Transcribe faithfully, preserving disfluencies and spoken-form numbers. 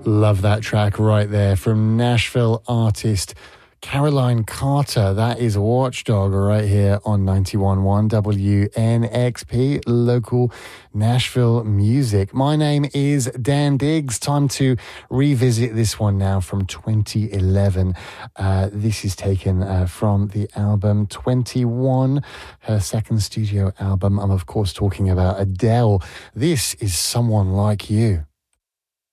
Love that track right there from Nashville artist Caroline Carter. That is Watchdog right here on ninety-one point one W N X P, local Nashville music. My name is Dan Diggs. Time to revisit this one now from twenty eleven. Uh, this is taken uh, from the album twenty-one, her second studio album. I'm, of course, talking about Adele. This is Someone Like You.